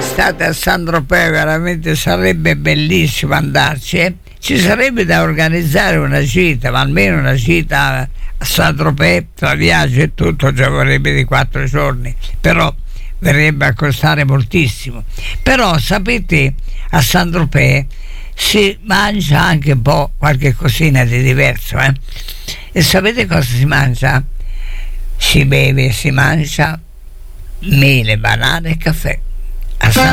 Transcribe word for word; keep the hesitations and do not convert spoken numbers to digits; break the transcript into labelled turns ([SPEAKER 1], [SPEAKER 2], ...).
[SPEAKER 1] quest'estate a Saint-Tropez veramente sarebbe bellissimo andarci, eh? Ci sarebbe da organizzare una gita, ma almeno una gita a Saint-Tropez tra viaggio e tutto ci vorrebbe di quattro giorni, però verrebbe a costare moltissimo. Però sapete, a Saint-Tropez si mangia anche un po' qualche cosina di diverso, eh? E sapete cosa si mangia? Si beve e si mangia mele, banane e caffè. A